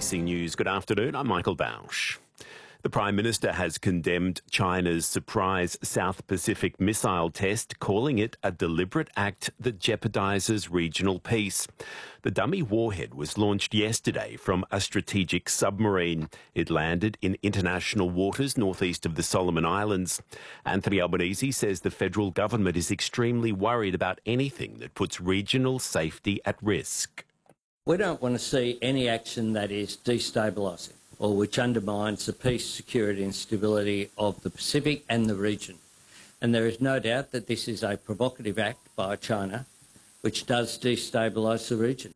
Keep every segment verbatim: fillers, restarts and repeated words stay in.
C News. Good afternoon, I'm Michael Bausch. The Prime Minister has condemned China's surprise South Pacific missile test, calling it a deliberate act that jeopardises regional peace. The dummy warhead was launched yesterday from a strategic submarine. It landed in international waters northeast of the Solomon Islands. Anthony Albanese says the federal government is extremely worried about anything that puts regional safety at risk. We don't want to see any action that is destabilising or which undermines the peace, security and stability of the Pacific and the region. And there is no doubt that this is a provocative act by China which does destabilise the region.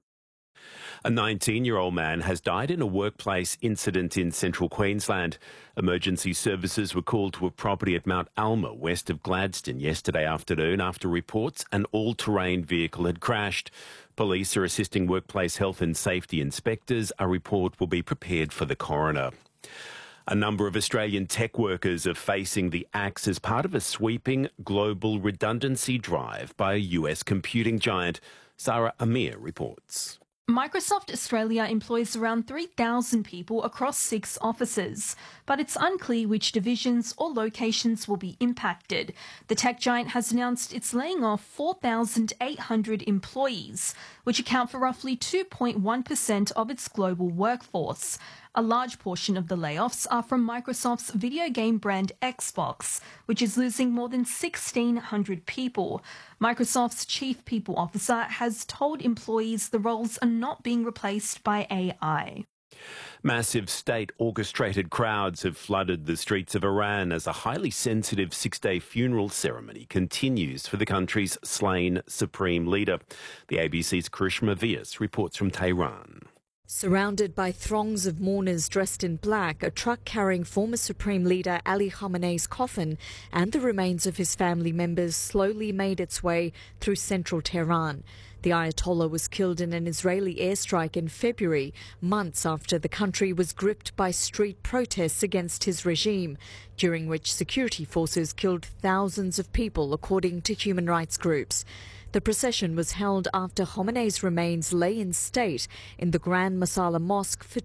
A nineteen-year-old man has died in a workplace incident in central Queensland. Emergency services were called to a property at Mount Alma, west of Gladstone, yesterday afternoon after reports an all-terrain vehicle had crashed. Police are assisting workplace health and safety inspectors. A report will be prepared for the coroner. A number of Australian tech workers are facing the axe as part of a sweeping global redundancy drive by a U S computing giant. Sarah Amir reports. Microsoft Australia employs around three thousand people across six offices, but it's unclear which divisions or locations will be impacted. The tech giant has announced it's laying off four thousand eight hundred employees, which account for roughly two point one percent of its global workforce. A large portion of the layoffs are from Microsoft's video game brand Xbox, which is losing more than sixteen hundred people. Microsoft's chief people officer has told employees the roles are not being replaced by A I. Massive state-orchestrated crowds have flooded the streets of Iran as a highly sensitive six-day funeral ceremony continues for the country's slain supreme leader. The A B C's Karishma Vyas reports from Tehran. Surrounded by throngs of mourners dressed in black, a truck carrying former Supreme Leader Ali Khamenei's coffin and the remains of his family members slowly made its way through central Tehran. The Ayatollah was killed in an Israeli airstrike in February, months after the country was gripped by street protests against his regime, during which security forces killed thousands of people, according to human rights groups. The procession was held after Khamenei's remains lay in state in the Grand Masala Mosque for